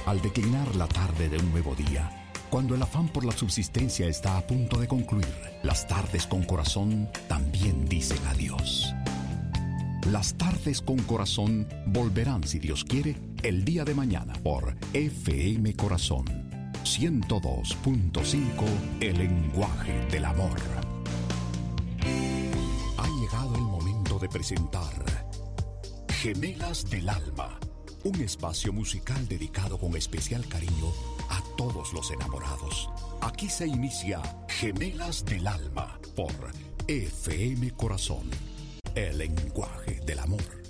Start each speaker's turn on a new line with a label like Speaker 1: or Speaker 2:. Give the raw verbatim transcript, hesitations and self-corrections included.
Speaker 1: Al declinar la tarde de un nuevo día, cuando el afán por la subsistencia está a punto de concluir, las tardes con corazón también dicen adiós. Las tardes con corazón volverán, si Dios quiere, el día de mañana por F M Corazón ciento dos punto cinco, el lenguaje del amor. Ha llegado el momento de presentar Gemelas del Alma, un espacio musical dedicado con especial cariño a todos los enamorados. Aquí se inicia Gemelas del Alma por F M Corazón, el lenguaje del amor.